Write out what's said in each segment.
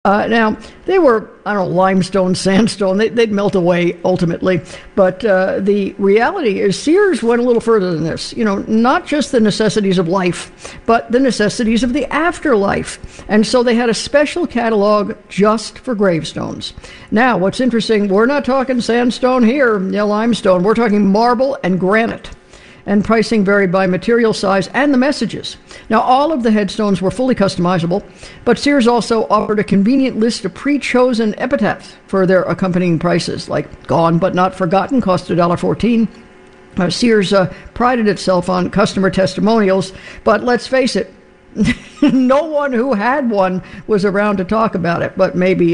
Now, they were, I don't know, limestone, sandstone. They'd melt away ultimately. But the reality is Sears went a little further than this. You know, not just the necessities of life, but the necessities of the afterlife. And so they had a special catalog just for gravestones. Now, what's interesting, we're not talking sandstone here, limestone. We're talking marble and granite. And pricing varied by material size and the messages. Now, all of the headstones were fully customizable, but Sears also offered a convenient list of pre-chosen epitaphs for their accompanying prices, like Gone But Not Forgotten cost $1.14. Sears prided itself on customer testimonials, but let's face it, no one who had one was around to talk about it, but maybe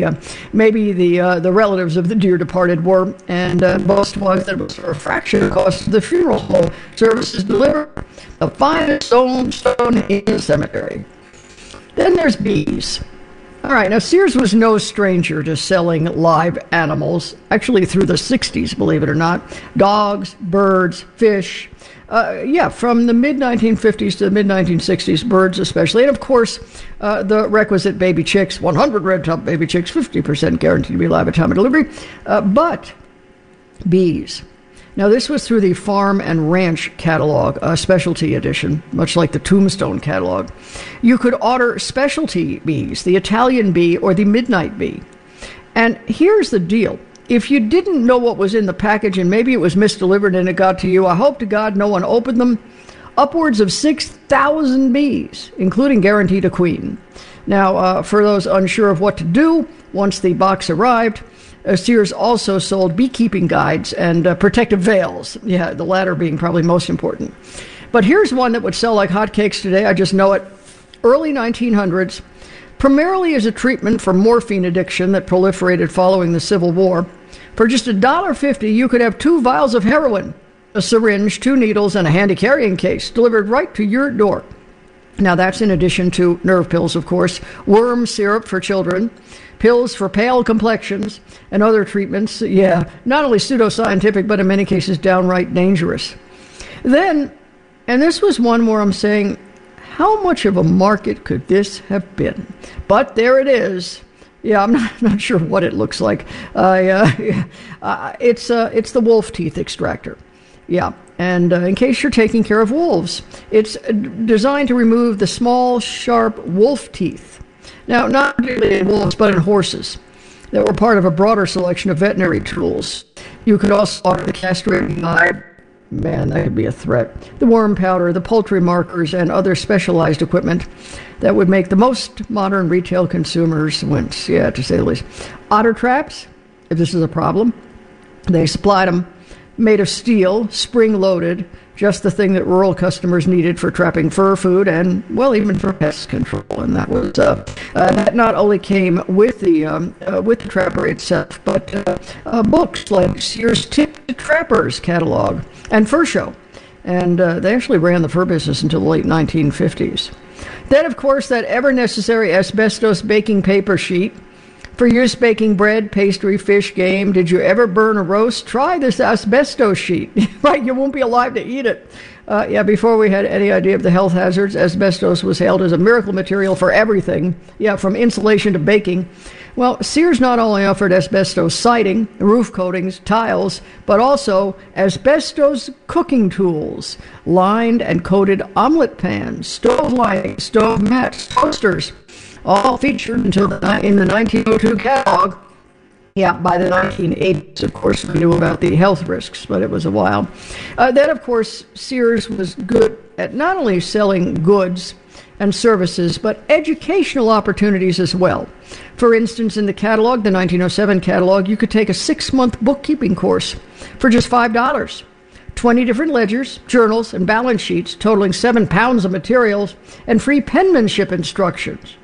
the relatives of the dear departed were, and boast was that it was for a fraction of the cost of the funeral home services delivered, the finest stone in the cemetery. Then there's bees. All right, now Sears was no stranger to selling live animals, actually through the 60s, believe it or not. Dogs, birds, fish. From the mid-1950s to the mid-1960s, birds especially. And, of course, the requisite baby chicks, 100 red-top baby chicks, 50% guaranteed to be alive at time of delivery. But bees. Now, this was through the Farm and Ranch catalog, a specialty edition, much like the Tombstone catalog. You could order specialty bees, the Italian bee or the midnight bee. And here's the deal. If you didn't know what was in the package and maybe it was misdelivered and it got to you, I hope to God no one opened them. Upwards of 6,000 bees, including guaranteed a queen. Now, for those unsure of what to do, once the box arrived, Sears also sold beekeeping guides and protective veils. Yeah, the latter being probably most important. But here's one that would sell like hotcakes today. I just know it. Early 1900s, primarily as a treatment for morphine addiction that proliferated following the Civil War. For just $1.50, you could have 2 vials of heroin, a syringe, 2 needles, and a handy carrying case delivered right to your door. Now, that's in addition to nerve pills, of course, worm syrup for children, pills for pale complexions, and other treatments, not only pseudoscientific, but in many cases downright dangerous. Then, and this was one where I'm saying, how much of a market could this have been? But there it is. Yeah, I'm not sure what it looks like. It's the wolf teeth extractor. Yeah, and in case you're taking care of wolves, it's designed to remove the small, sharp wolf teeth. Now, not particularly in wolves, but in horses that were part of a broader selection of veterinary tools. You could also order the castrating eye. Man, that could be a threat. The worm powder, the poultry markers, and other specialized equipment that would make the most modern retail consumers wince, to say the least. Otter traps, if this is a problem, they supplied them, made of steel, spring-loaded, just the thing that rural customers needed for trapping fur food and, well, even for pest control. And that was that not only came with the trapper itself, but books like Sears Tip to Trappers catalog and Fur Show. And they actually ran the fur business until the late 1950s. Then, of course, that ever-necessary asbestos baking paper sheet. For use baking bread, pastry, fish, game, did you ever burn a roast? Try this asbestos sheet. Right, you won't be alive to eat it. Before we had any idea of the health hazards, asbestos was hailed as a miracle material for everything. From insulation to baking. Well, Sears not only offered asbestos siding, roof coatings, tiles, but also asbestos cooking tools, lined and coated omelet pans, stove linings, stove mats, toasters, all featured in the 1902 catalog. By the 1980s, of course, we knew about the health risks, but it was a while. Then, of course, Sears was good at not only selling goods and services, but educational opportunities as well. For instance, in the catalog, the 1907 catalog, you could take a 6-month bookkeeping course for just $5. 20 different ledgers, journals, and balance sheets totaling 7 pounds of materials, and free penmanship instructions.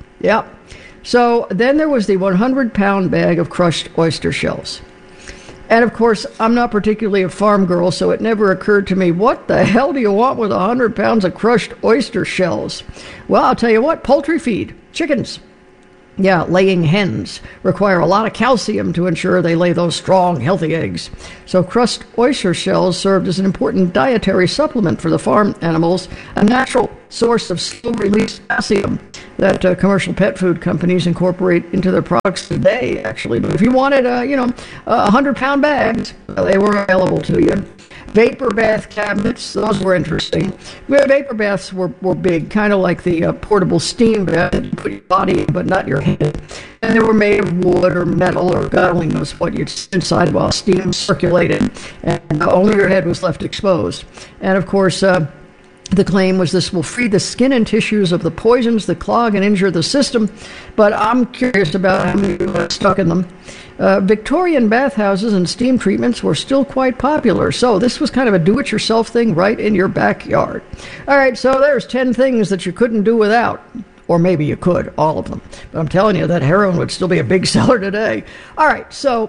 So then there was the 100-pound bag of crushed oyster shells. And, of course, I'm not particularly a farm girl, so it never occurred to me, what the hell do you want with 100 pounds of crushed oyster shells? Well, I'll tell you what, poultry feed, chickens. Yeah, laying hens require a lot of calcium to ensure they lay those strong, healthy eggs. So crushed oyster shells served as an important dietary supplement for the farm animals, a natural source of slow-release calcium that commercial pet food companies incorporate into their products today, actually. But if you wanted, 100-pound bags, they were available to you. Vapor bath cabinets, those were interesting. Vapor baths were big, kind of like the portable steam bath that you put your body in, but not your head. And they were made of wood or metal, or God only knows what you'd sit inside while steam circulated, and only your head was left exposed. And of course, the claim was this will free the skin and tissues of the poisons that clog and injure the system, but I'm curious about how many got stuck in them. Victorian bathhouses and steam treatments were still quite popular, so this was kind of a do-it-yourself thing right in your backyard. All right, so there's 10 things that you couldn't do without. Or maybe you could, all of them. But I'm telling you, that heroin would still be a big seller today. All right, so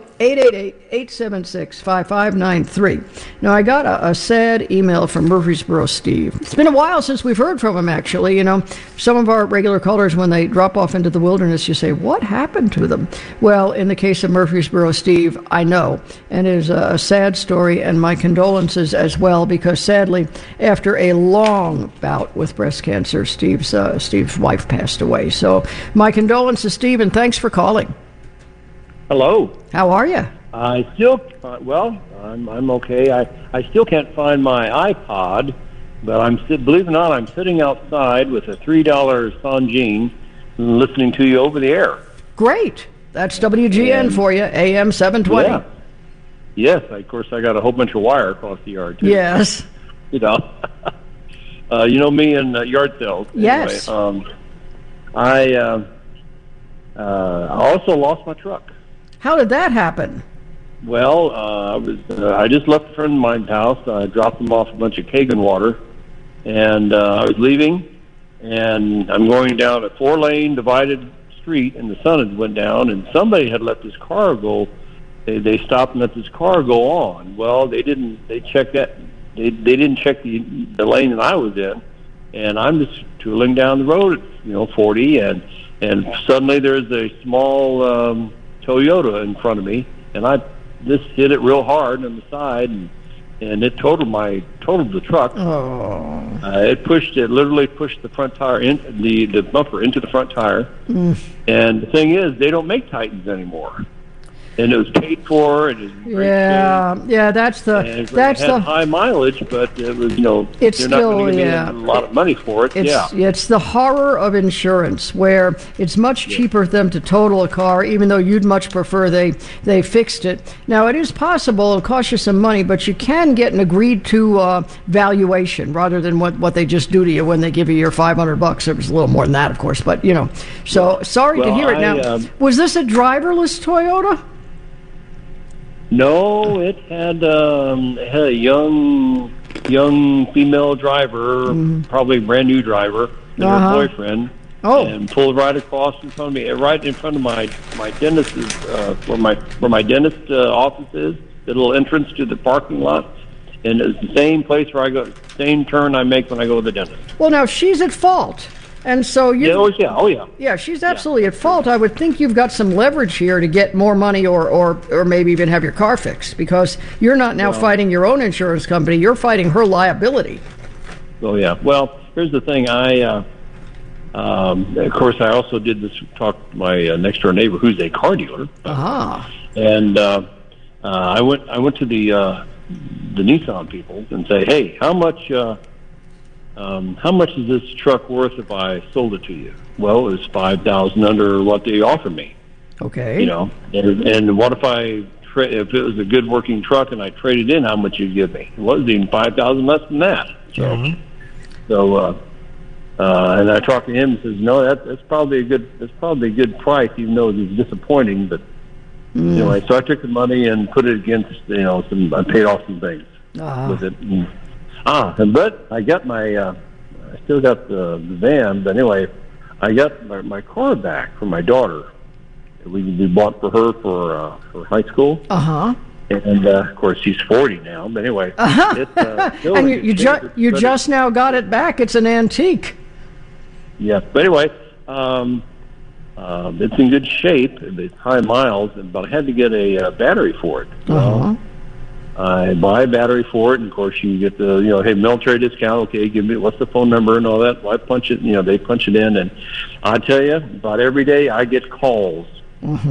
888-876-5593. Now, I got a sad email from Murfreesboro Steve. It's been a while since we've heard from him, actually. You know, some of our regular callers, when they drop off into the wilderness, you say, what happened to them? Well, in the case of Murfreesboro Steve, I know. And it is a sad story, and my condolences as well, because sadly, after a long bout with breast cancer, Steve's wife passed away. So my condolences, Steve, and thanks for calling. Hello. How are you? I still, I'm okay. I still can't find my iPod, but believe it or not, I'm sitting outside with a $3 Sangean listening to you over the air. Great. That's WGN for you, AM 720. Yeah. Yes, of course, I got a whole bunch of wire across the yard, too. Yes. You know. You know me and yard sales. Yes. Anyway, I also lost my truck. How did that happen? Well, I just left a friend of mine's house. I dropped them off a bunch of Kagan water, and I was leaving, and I'm going down a 4-lane divided street, and the sun had went down, and somebody had let this car go. They stopped and let this car go on. Well, they didn't. They checked that. They didn't check the lane that I was in, and I'm just tooling down the road at 40, and suddenly there's a small Toyota in front of me, and I just hit it real hard on the side, and it totaled the truck. Oh! It literally pushed the front tire the bumper into the front tire. And the thing is, they don't make Titans anymore. And it was paid for. It was that's had the high mileage, but it was it's they're still not going to give me a lot of money for it. It's the horror of insurance, where it's much cheaper for them to total a car, even though you'd much prefer they fixed it. Now, it is possible it'll cost you some money, but you can get an agreed to valuation rather than what they just do to you when they give you your $500. It was a little more than that, of course, but So sorry to hear it. Now, was this a driverless Toyota? No, it had a young female driver, probably a brand new driver, and her boyfriend, and pulled right across in front of me, right in front of my dentist's where my dentist office is, the little entrance to the parking lot, and it's the same place where I go, same turn I make when I go to the dentist. Well, now she's at fault. And so Yeah, she's absolutely at fault. I would think you've got some leverage here to get more money or maybe even have your car fixed, because you're not now fighting your own insurance company. You're fighting her liability. Oh, yeah. Well, here's the thing. Of course, I also did this talk to my next-door neighbor, who's a car dealer. And I went to the Nissan people and say, hey, how much is this truck worth if I sold it to you? Well, it was $5,000 under what they offered me. Okay. And what if if it was a good working truck and I traded in, how much you'd give me? It wasn't even $5,000 less than that. And I talked to him and says, no, that's probably a good price, even though it was disappointing. But anyway, so I took the money and put it against I paid off some things with it. But I got I still got the van, but anyway, I got my car back from my daughter. We bought for her for high school. And of course she's 40 now. But anyway, and you just now got it back. It's an antique. Yeah, but anyway, It's in good shape. It's high miles, but I had to get a battery for it. Uh-huh. I buy a battery for it, and of course you get the, hey, military discount. Okay, give me, what's the phone number and all that. Well, I punch it, they punch it in, and I tell you, about every day I get calls